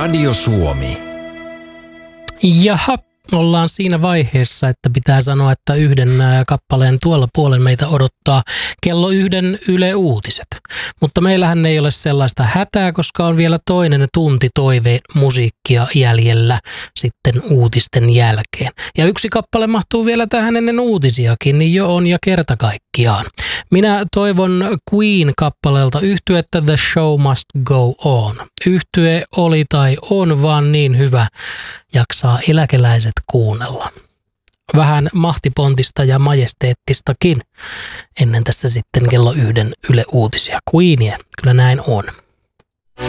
Radio Suomi. Jaha, ollaan siinä vaiheessa, että pitää sanoa, että yhden kappaleen tuolla puolen meitä odottaa kello 1 Yle Uutiset. Mutta meillähän ei ole sellaista hätää, koska on vielä toinen tunti toivemusiikkia jäljellä sitten uutisten jälkeen. Ja yksi kappale mahtuu vielä tähän ennen uutisiakin, niin jo on ja kerta kaikkiaan. Minä toivon Queen-kappaleelta yhtyettä The Show Must Go On. Yhtye oli tai on vaan niin hyvä, jaksaa eläkeläiset kuunnella. Vähän mahtipontista ja majesteettistakin ennen tässä sitten kello 1 Yle Uutisia. Queenia, kyllä näin on.